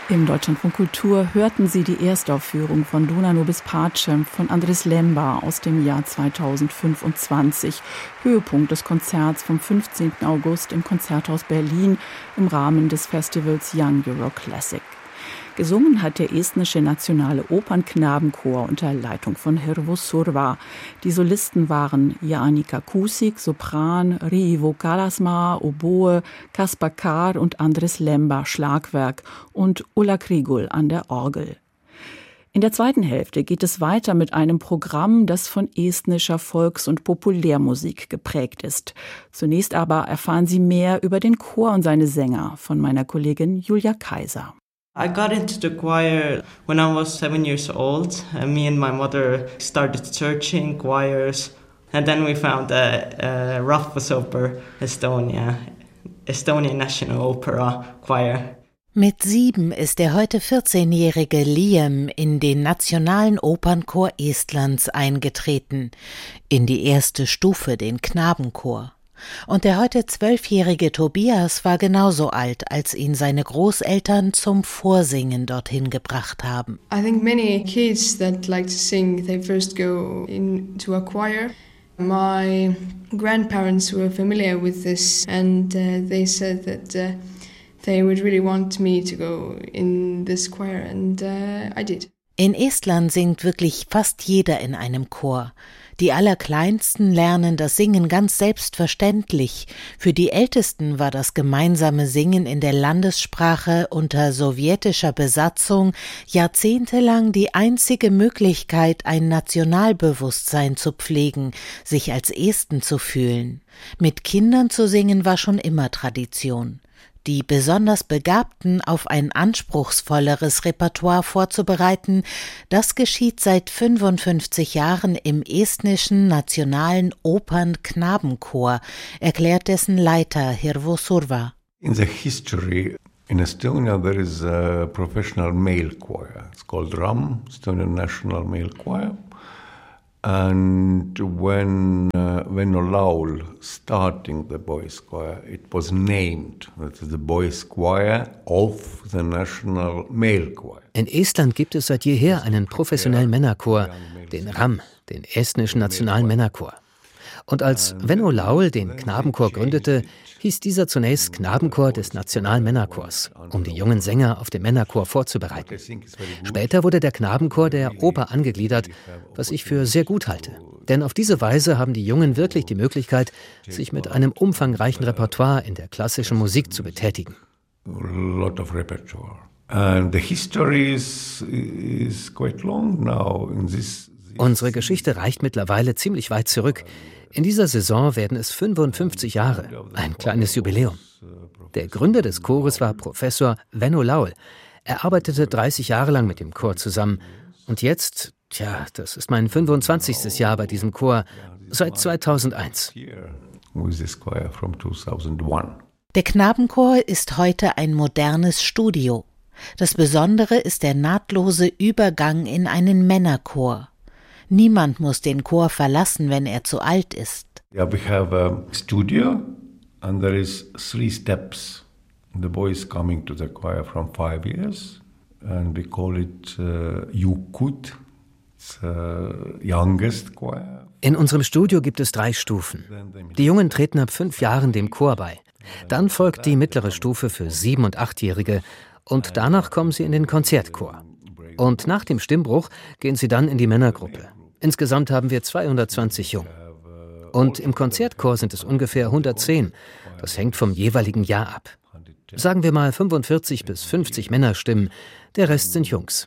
Im Deutschlandfunk Kultur hörten Sie die Erstaufführung von Duna nobis pacem von Andris Lemba aus dem Jahr 2025. Höhepunkt des Konzerts vom 15. August im Konzerthaus Berlin im Rahmen des Festivals Young Euro Classic. Gesungen hat der estnische Nationale Opernknabenchor unter Leitung von Hirvo Surva. Die Solisten waren Jaanika Kuusik, Sopran, Riivo Kalasmaa, Oboe, Kaspar Kahr und Andris Lemba, Schlagwerk und Ulla Krigul an der Orgel. In der zweiten Hälfte geht es weiter mit einem Programm, das von estnischer Volks- und Populärmusik geprägt ist. Zunächst aber erfahren Sie mehr über den Chor und seine Sänger von meiner Kollegin Julia Kaiser. I got into the choir when I was 7 years old. Me and my mother started searching choirs, and then we found Rahvusoper Estonia, Estonian National Opera Choir. Mit 7 ist der heute 14-jährige Liam in den Nationalen Opernchor Estlands eingetreten, in die erste Stufe, den Knabenchor. Und der heute 12-jährige Tobias war genauso alt, als ihn seine Großeltern zum Vorsingen dorthin gebracht haben. I think many kids that like to sing, they first go into a choir. My grandparents were familiar with this and they said that they would really want me to go in this choir and I did. In Estland singt wirklich fast jeder in einem Chor. Die Allerkleinsten lernen das Singen ganz selbstverständlich. Für die Ältesten war das gemeinsame Singen in der Landessprache unter sowjetischer Besatzung jahrzehntelang die einzige Möglichkeit, ein Nationalbewusstsein zu pflegen, sich als Esten zu fühlen. Mit Kindern zu singen war schon immer Tradition. Die besonders Begabten auf ein anspruchsvolleres Repertoire vorzubereiten, das geschieht seit 55 Jahren im estnischen Nationalen Opernknabenchor, erklärt dessen Leiter Hirvo Surva. In the history in Estonia there is a professional male choir. It's called RAM, Estonian National Male Choir. And when Venno Laul starting the boys' choir, it was named the boys' choir of the national male choir. In Estland gibt es seit jeher einen professionellen Männerchor, den RAM, den estnischen Nationalen Männerchor. Und als Venno Laul den Knabenchor gründete, hieß dieser zunächst Knabenchor des Nationalen Männerchors, um die jungen Sänger auf den Männerchor vorzubereiten. Später wurde der Knabenchor der Oper angegliedert, was ich für sehr gut halte. Denn auf diese Weise haben die Jungen wirklich die Möglichkeit, sich mit einem umfangreichen Repertoire in der klassischen Musik zu betätigen. Unsere Geschichte reicht mittlerweile ziemlich weit zurück. In dieser Saison werden es 55 Jahre, ein kleines Jubiläum. Der Gründer des Chores war Professor Venno Laul. Er arbeitete 30 Jahre lang mit dem Chor zusammen. Und jetzt, das ist mein 25. Jahr bei diesem Chor, seit 2001. Der Knabenchor ist heute ein modernes Studio. Das Besondere ist der nahtlose Übergang in einen Männerchor. Niemand muss den Chor verlassen, wenn er zu alt ist. Yeah, we have a studio and there is 3 steps. The boys coming to the choir from 5 years and we call it Jukut. It's youngest choir. In unserem Studio gibt es 3 Stufen. Die Jungen treten ab 5 Jahren dem Chor bei. Dann folgt die mittlere Stufe für 7- und 8-Jährige und danach kommen sie in den Konzertchor. Und nach dem Stimmbruch gehen sie dann in die Männergruppe. Insgesamt haben wir 220 Jungen. Und im Konzertchor sind es ungefähr 110. Das hängt vom jeweiligen Jahr ab. Sagen wir mal 45 bis 50 Männerstimmen, der Rest sind Jungs.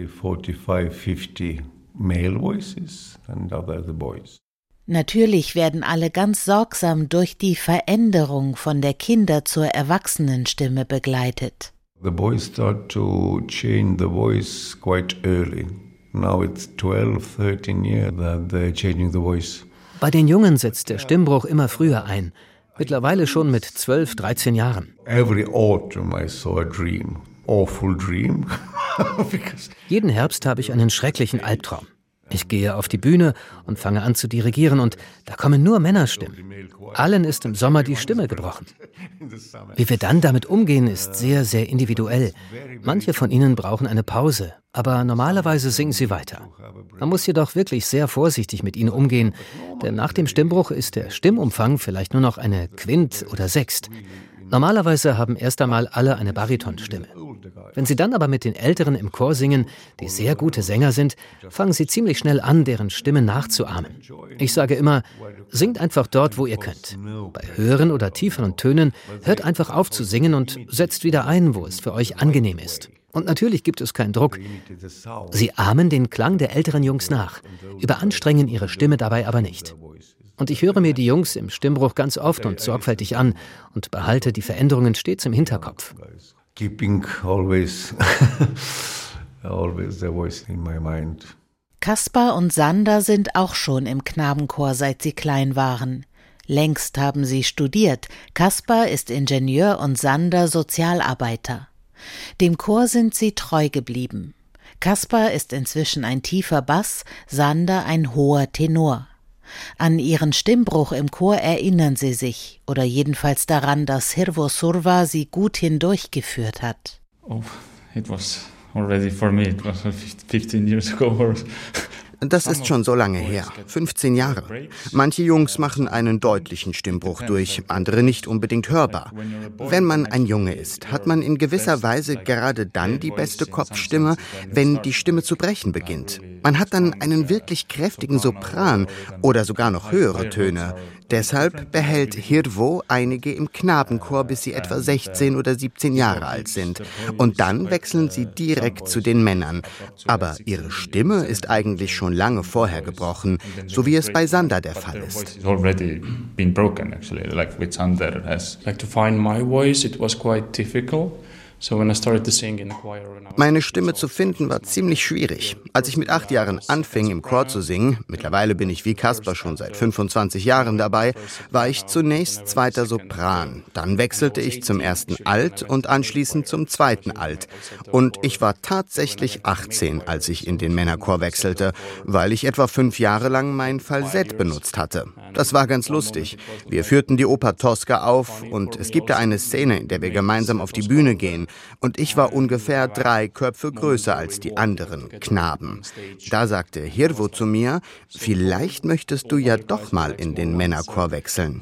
Natürlich werden alle ganz sorgsam durch die Veränderung von der Kinder- zur Erwachsenenstimme begleitet. The boys start to change the voice quite early. Now it's 12, 13 years that they're changing the voice. Bei den Jungen setzt der Stimmbruch immer früher ein. Mittlerweile schon mit 12, 13 Jahren. Every autumn I saw a dream. Awful dream. Jeden Herbst habe ich einen schrecklichen Albtraum. Ich gehe auf die Bühne und fange an zu dirigieren und da kommen nur Männerstimmen. Allen ist im Sommer die Stimme gebrochen. Wie wir dann damit umgehen, ist sehr, sehr individuell. Manche von ihnen brauchen eine Pause, aber normalerweise singen sie weiter. Man muss jedoch wirklich sehr vorsichtig mit ihnen umgehen, denn nach dem Stimmbruch ist der Stimmumfang vielleicht nur noch eine Quint oder Sext. Normalerweise haben erst einmal alle eine Baritonstimme. Wenn sie dann aber mit den Älteren im Chor singen, die sehr gute Sänger sind, fangen sie ziemlich schnell an, deren Stimme nachzuahmen. Ich sage immer, singt einfach dort, wo ihr könnt. Bei höheren oder tieferen Tönen hört einfach auf zu singen und setzt wieder ein, wo es für euch angenehm ist. Und natürlich gibt es keinen Druck. Sie ahmen den Klang der älteren Jungs nach, überanstrengen ihre Stimme dabei aber nicht. Und ich höre mir die Jungs im Stimmbruch ganz oft und sorgfältig an und behalte die Veränderungen stets im Hinterkopf. Keeping always the voice in my mind. Kaspar und Sander sind auch schon im Knabenchor, seit sie klein waren. Längst haben sie studiert. Kaspar ist Ingenieur und Sander Sozialarbeiter. Dem Chor sind sie treu geblieben. Kaspar ist inzwischen ein tiefer Bass, Sander ein hoher Tenor. An ihren Stimmbruch im Chor erinnern sie sich, oder jedenfalls daran, dass Hirvo Surva sie gut hindurchgeführt hat. Oh, it was already for me, it was 15 years ago. Das ist schon so lange her, 15 Jahre. Manche Jungs machen einen deutlichen Stimmbruch durch, andere nicht unbedingt hörbar. Wenn man ein Junge ist, hat man in gewisser Weise gerade dann die beste Kopfstimme, wenn die Stimme zu brechen beginnt. Man hat dann einen wirklich kräftigen Sopran oder sogar noch höhere Töne. Deshalb behält Hirvo einige im Knabenchor, bis sie etwa 16 oder 17 Jahre alt sind. Und dann wechseln sie direkt zu den Männern. Aber ihre Stimme ist eigentlich schon lange vorher gebrochen, so wie es bei Sander der Fall ist. Meine Stimme zu finden war ziemlich schwierig. Als ich mit 8 Jahren anfing, im Chor zu singen, mittlerweile bin ich wie Kaspar schon seit 25 Jahren dabei, war ich zunächst zweiter Sopran. Dann wechselte ich zum ersten Alt und anschließend zum zweiten Alt. Und ich war tatsächlich 18, als ich in den Männerchor wechselte, weil ich etwa 5 Jahre lang mein Falsett benutzt hatte. Das war ganz lustig. Wir führten die Oper Tosca auf und es gibt da eine Szene, in der wir gemeinsam auf die Bühne gehen. Und ich war ungefähr 3 Köpfe größer als die anderen Knaben. Da sagte Hirvo zu mir, vielleicht möchtest du ja doch mal in den Männerchor wechseln.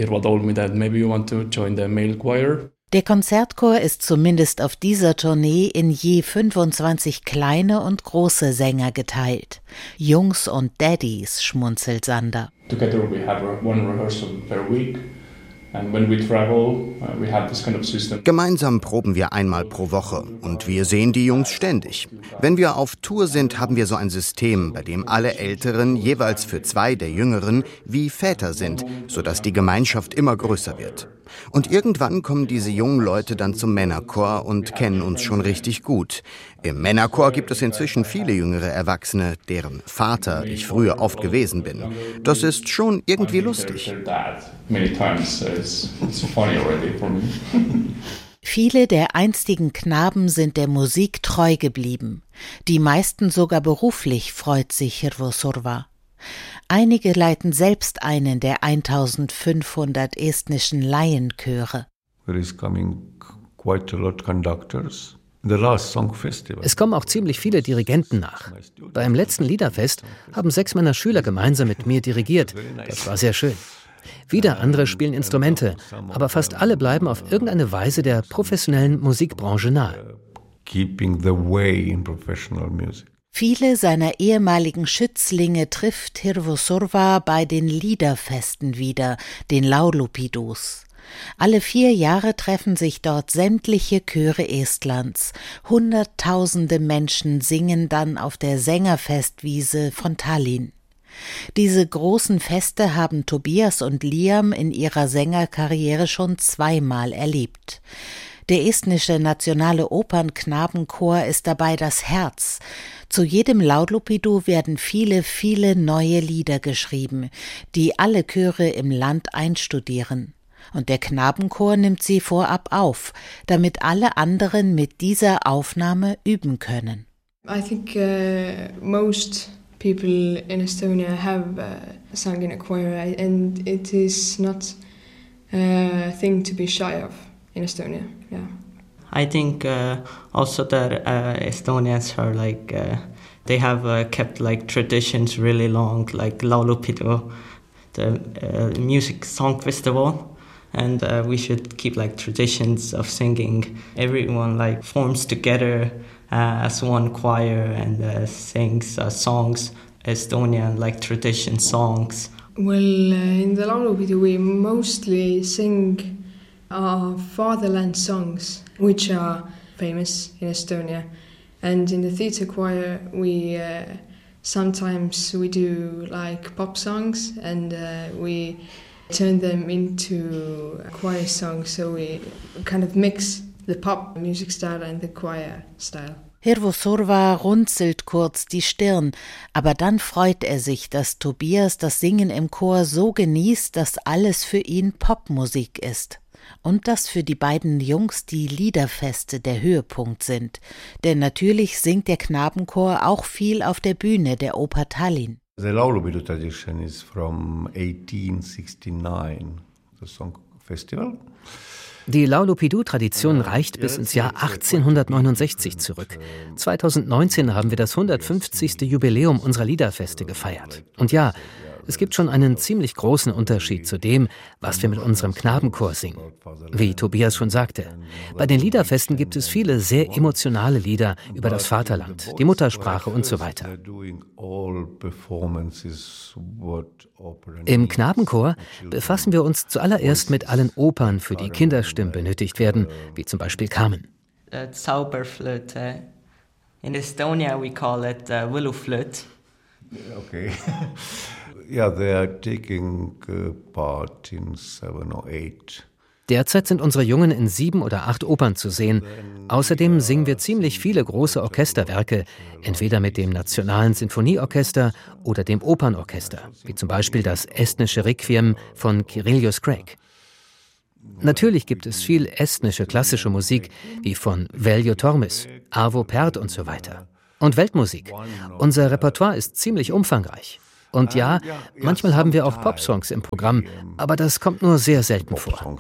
Der Konzertchor ist zumindest auf dieser Tournee in je 25 kleine und große Sänger geteilt. Jungs und Daddies, schmunzelt Sander. Together we have one rehearsal per week. Gemeinsam proben wir einmal pro Woche und wir sehen die Jungs ständig. Wenn wir auf Tour sind, haben wir so ein System, bei dem alle Älteren jeweils für 2 der Jüngeren wie Väter sind, sodass die Gemeinschaft immer größer wird. Und irgendwann kommen diese jungen Leute dann zum Männerchor und kennen uns schon richtig gut. Im Männerchor gibt es inzwischen viele jüngere Erwachsene, deren Vater ich früher oft gewesen bin. Das ist schon irgendwie lustig. Viele der einstigen Knaben sind der Musik treu geblieben. Die meisten sogar beruflich, freut sich Hirvo Surva. Einige leiten selbst einen der 1500 estnischen Laienchöre. Es kommen auch ziemlich viele Dirigenten nach. Beim letzten Liederfest haben 6 meiner Schüler gemeinsam mit mir dirigiert. Das war sehr schön. Wieder andere spielen Instrumente, aber fast alle bleiben auf irgendeine Weise der professionellen Musikbranche nahe. Viele seiner ehemaligen Schützlinge trifft Hirvo Surva bei den Liederfesten wieder, den Laulupidus. Alle 4 Jahre treffen sich dort sämtliche Chöre Estlands. Hunderttausende Menschen singen dann auf der Sängerfestwiese von Tallinn. Diese großen Feste haben Tobias und Liam in ihrer Sängerkarriere schon 2-mal erlebt. Der estnische nationale Opernknabenchor ist dabei das Herz. Zu jedem Laulupidu werden viele, viele neue Lieder geschrieben, die alle Chöre im Land einstudieren. Und der Knabenchor nimmt sie vorab auf, damit alle anderen mit dieser Aufnahme üben können. I think most people in Estonia have sung in a choir, and it is not a thing to be shy of in Estonia. Yeah. I think also that Estonians are they have kept traditions really long, like Laulupidu, the music song festival. And we should keep traditions of singing. Everyone forms together as one choir and sings songs, Estonian tradition songs. Well, in the Laulupidu we mostly sing our fatherland songs, which are famous in Estonia. And in the theatre choir we sometimes we do pop songs, and we turn them into choir songs, so we kind of mix the pop music style and the choir style. Hirvosurva runzelt kurz die Stirn, aber dann freut er sich, dass Tobias das Singen im Chor so genießt, dass alles für ihn Popmusik ist. Und dass für die beiden Jungs die Liederfeste der Höhepunkt sind. Denn natürlich singt der Knabenchor auch viel auf der Bühne der Oper Tallinn. The Laulupidu tradition is from 1869, the song festival. Die Laulupidu-Tradition reicht bis ins Jahr 1869 zurück. 2019 haben wir das 150. Jubiläum unserer Liederfeste gefeiert. Und ja, es gibt schon einen ziemlich großen Unterschied zu dem, was wir mit unserem Knabenchor singen. Wie Tobias schon sagte, bei den Liederfesten gibt es viele sehr emotionale Lieder über das Vaterland, die Muttersprache und so weiter. Im Knabenchor befassen wir uns zuallererst mit allen Opern, für die Kinderstimmen benötigt werden, wie zum Beispiel Carmen. Zauberflöte. In Estonia we call it Võluflöt. Okay. Yeah, they are taking part in 7 or 8. Derzeit sind unsere Jungen in 7 oder 8 Opern zu sehen. Außerdem singen wir ziemlich viele große Orchesterwerke, entweder mit dem Nationalen Sinfonieorchester oder dem Opernorchester, wie zum Beispiel das estnische Requiem von Kyrillos Craig. Natürlich gibt es viel estnische klassische Musik, wie von Veljo Tormis, Arvo Pärt und so weiter. Und Weltmusik. Unser Repertoire ist ziemlich umfangreich. Und ja, manchmal haben wir auch Popsongs im Programm, aber das kommt nur sehr selten vor.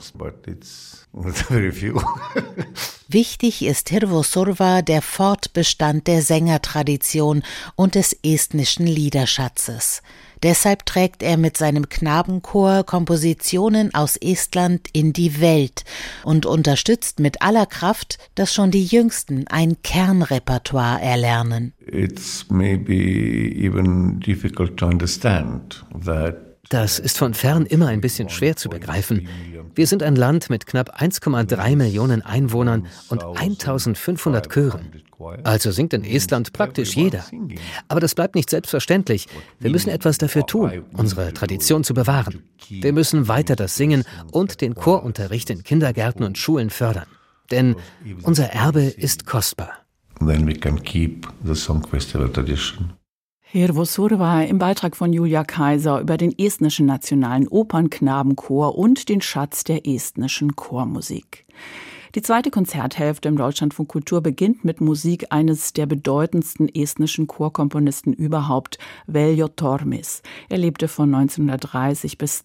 Wichtig ist Hirvosurva der Fortbestand der Sängertradition und des estnischen Liederschatzes. Deshalb trägt er mit seinem Knabenchor Kompositionen aus Estland in die Welt und unterstützt mit aller Kraft, dass schon die Jüngsten ein Kernrepertoire erlernen. It's maybe even difficult to understand that. Das ist von fern immer ein bisschen schwer zu begreifen. Wir sind ein Land mit knapp 1,3 Millionen Einwohnern und 1500 Chören. Also singt in Estland praktisch jeder. Aber das bleibt nicht selbstverständlich. Wir müssen etwas dafür tun, unsere Tradition zu bewahren. Wir müssen weiter das Singen und den Chorunterricht in Kindergärten und Schulen fördern. Denn unser Erbe ist kostbar. Then we can keep the song festival tradition. Hirvosurva im Beitrag von Julia Kaiser über den estnischen Nationalen Opernknabenchor und den Schatz der estnischen Chormusik. Die zweite Konzerthälfte im Deutschlandfunk Kultur beginnt mit Musik eines der bedeutendsten estnischen Chorkomponisten überhaupt, Veljo Tormis. Er lebte von 1930 bis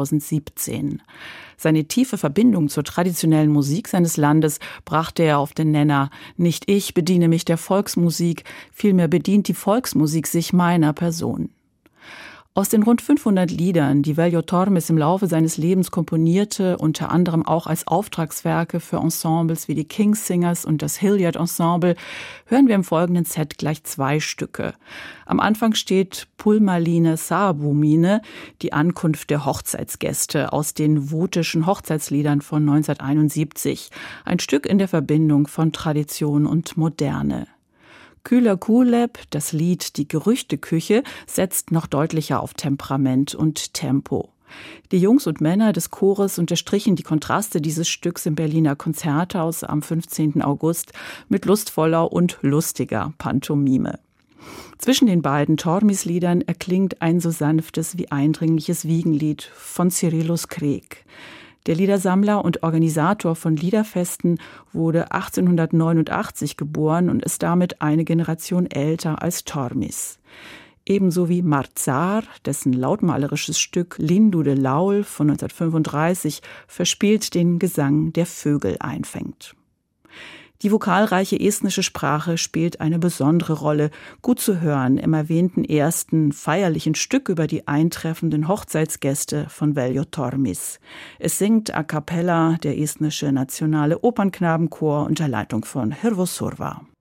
2017. Seine tiefe Verbindung zur traditionellen Musik seines Landes brachte er auf den Nenner: Nicht ich bediene mich der Volksmusik, vielmehr bedient die Volksmusik sich meiner Person. Aus den rund 500 Liedern, die Veljo Tormis im Laufe seines Lebens komponierte, unter anderem auch als Auftragswerke für Ensembles wie die King's Singers und das Hilliard Ensemble, hören wir im folgenden Set gleich 2 Stücke. Am Anfang steht Pulmaline Saabumine, die Ankunft der Hochzeitsgäste aus den votischen Hochzeitsliedern von 1971. Ein Stück in der Verbindung von Tradition und Moderne. Kühler Kuleb, das Lied Die Gerüchteküche, setzt noch deutlicher auf Temperament und Tempo. Die Jungs und Männer des Chores unterstrichen die Kontraste dieses Stücks im Berliner Konzerthaus am 15. August mit lustvoller und lustiger Pantomime. Zwischen den beiden Tormis-Liedern erklingt ein so sanftes wie eindringliches Wiegenlied von Kyrillos Craig. Der Liedersammler und Organisator von Liederfesten wurde 1889 geboren und ist damit eine Generation älter als Tormis. Ebenso wie Martsar, dessen lautmalerisches Stück Lindu de Laul von 1935 verspielt den Gesang der Vögel einfängt. Die vokalreiche estnische Sprache spielt eine besondere Rolle, gut zu hören im erwähnten ersten feierlichen Stück über die eintreffenden Hochzeitsgäste von Veljo Tormis. Es singt a cappella der estnische Nationale Opernknabenchor unter Leitung von Hirvo Surva.